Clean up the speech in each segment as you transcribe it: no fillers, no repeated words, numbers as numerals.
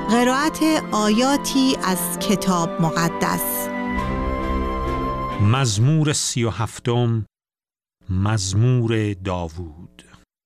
قرائت آیاتی از کتاب مقدس. مزمور 37، مزمور داوود.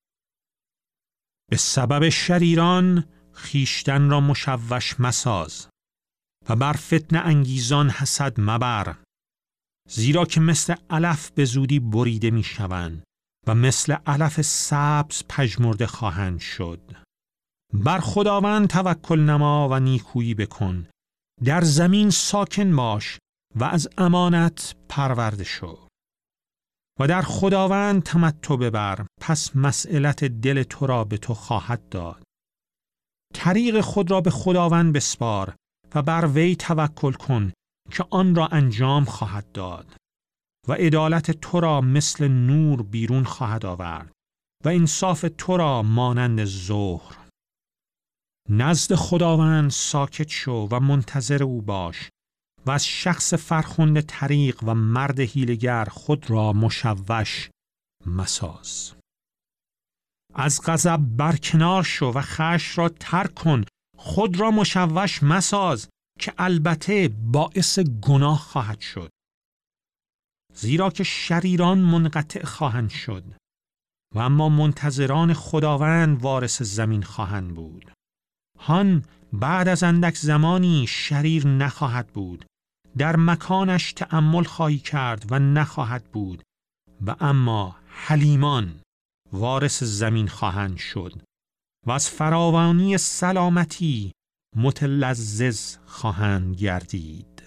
به سبب شریران خیشتن را مشوش مساز و بر فتنه انگیزان حسد مبر، زیرا که مثل علف به زودی بریده می شوند و مثل علف سبز پژمرده خواهند شد. بر خداوند توکل نما و نیکویی بکن، در زمین ساکن باش و از امانت پرورده شو و در خداوند تمتع ببر، پس مسئلت دل تو را به تو خواهد داد. طریق خود را به خداوند بسپار و بر وی توکل کن که آن را انجام خواهد داد و عدالت تو را مثل نور بیرون خواهد آورد و انصاف تو را مانند ظهر. نزد خداوند ساکت شو و منتظر او باش و از شخص فرخنده طریق و مرد حیله‌گر خود را مشوش مساز. از غضب برکنار شو و خشم را ترک کن، خود را مشوش مساز که البته باعث گناه خواهد شد. زیرا که شریران منقطع خواهند شد و اما منتظران خداوند وارث زمین خواهند بود. هان بعد از اندک زمانی شریر نخواهد بود، در مکانش تأمل خواهی کرد و نخواهد بود و اما حلیمان وارث زمین خواهند شد و از فراوانی سلامتی متلذذ خواهند گردید.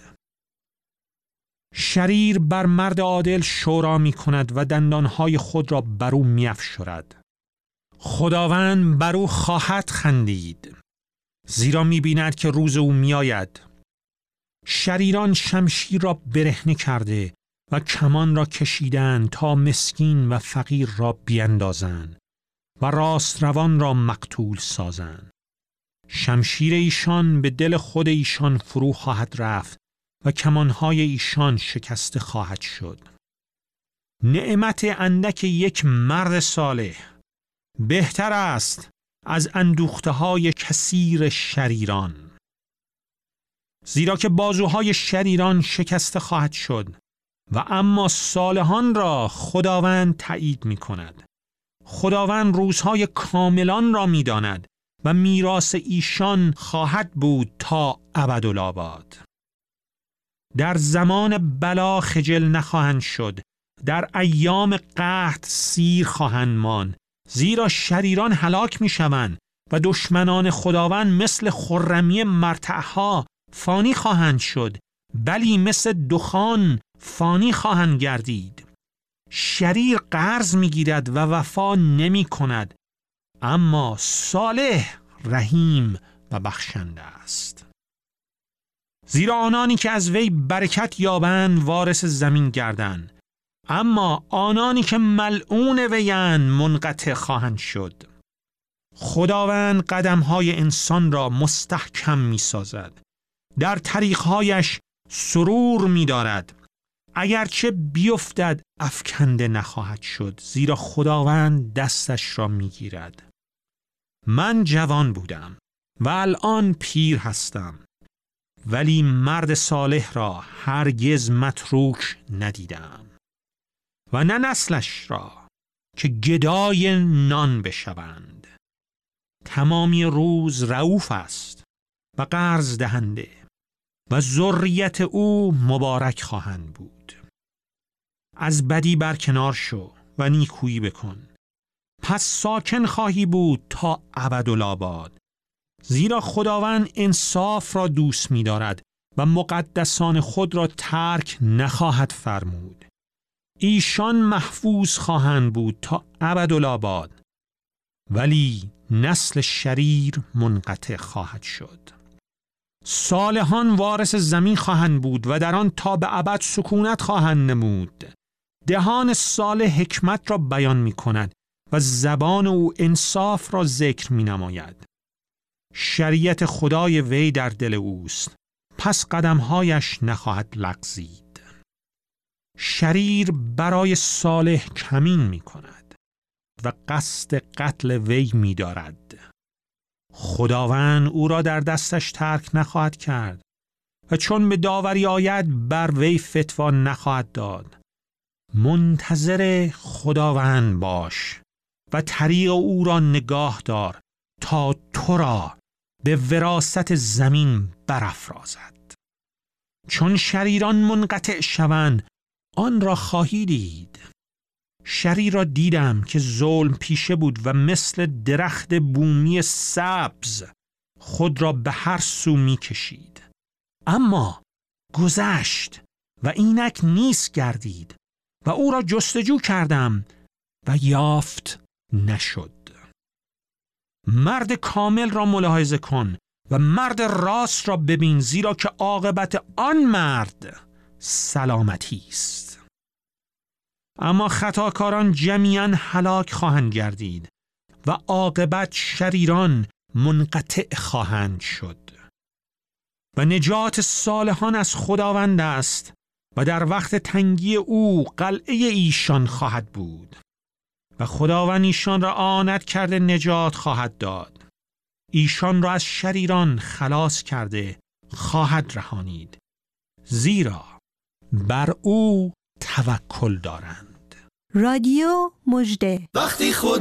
شریر بر مرد عادل شورا می کند و دندانهای خود را بر او می افشارد. خداوند بر او خواهد خندید، زیرا می بیند که روز او می آید. شریران شمشیر را برهنه کرده و کمان را کشیدند تا مسکین و فقیر را بیندازند و راست روان را مقتول سازند. شمشیر ایشان به دل خود ایشان فرو خواهد رفت و کمانهای ایشان شکسته خواهد شد. نعمت اندک یک مرد صالح بهتر است از اندوخته‌های کثیر شریران، زیرا که بازوهای شریران شکسته خواهد شد و اما صالحان را خداوند تایید می کند. خداوند روزهای کاملان را می داند و میراث ایشان خواهد بود تا ابدالآباد. در زمان بلا خجل نخواهند شد، در ایام قحط سیر خواهند ماند، زیرا شریران هلاک می شوند و دشمنان خداوند مثل خرمی مرتعها فانی خواهند شد، بلی مثل دخان فانی خواهند گردید. شریر قرض می گیرد و وفا نمی کند، اما صالح رحیم و بخشنده است. زیرا آنانی که از وی برکت یابند وارث زمین گردند، اما آنانی که ملعون ویند منقطع خواهند شد. خداوند قدمهای انسان را مستحکم می سازد، در طریقهایش سرور می دارد. اگرچه بیفتد افکنده نخواهد شد، زیرا خداوند دستش را می گیرد. من جوان بودم و الان پیر هستم، ولی مرد صالح را هرگز متروک ندیدم و نه نسلش را که گدای نان بشوند. تمامی روز رؤوف است و قرض دهنده و ذریت او مبارک خواهند بود. از بدی برکنار شو و نیکویی بکن، پس ساکن خواهی بود تا ابدالآباد. زیرا خداوند انصاف را دوست می دارد و مقدسان خود را ترک نخواهد فرمود. ایشان محفوظ خواهند بود تا ابدالآباد، ولی نسل شریر منقطع خواهد شد. صالحان وارث زمین خواهند بود و در آن تا به ابد سکونت خواهند نمود. دهان صالح حکمت را بیان می کند و زبان او انصاف را ذکر می نماید. شریعت خدای وی در دل اوست، پس قدمهایش نخواهد لغزید. شریر برای صالح کمین می کند و قصد قتل وی می دارد. خداوند او را در دستش ترک نخواهد کرد و چون به داوری آید بر وی فتوا نخواهد داد. منتظر خداوند باش و طریق او را نگاه دار تا تو را به وراثت زمین برافرازد. چون شریران منقطع شوند آن را خواهی دید. شریر را دیدم که ظلم پیشه بود و مثل درخت بومی سبز خود را به هر سو می کشید. اما گذشت و اینک نیست گردید و او را جستجو کردم و یافت نشد. مرد کامل را ملاحظه کن و مرد راست را ببین، زیرا که عاقبت آن مرد سلامتی است. اما خطاکاران جمیعاً هلاک خواهند گردید و عاقبت شریران منقطع خواهند شد. و نجات صالحان از خداوند است و در وقت تنگی او قلعه ایشان خواهد بود و خداوند ایشان را اعانت کرده نجات خواهد داد. ایشان را از شریران خلاص کرده خواهد رهانید، زیرا بر او توکل دارند. رادیو مژده. وقتی خود